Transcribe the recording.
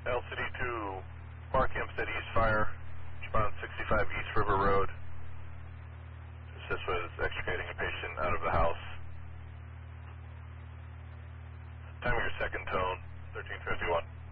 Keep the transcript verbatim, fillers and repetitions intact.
L C D two, Park Hempstead East Fire, respond sixty-five East River Road. Assist with extricating a patient out of the house. Time of your second tone, thirteen fifty-one.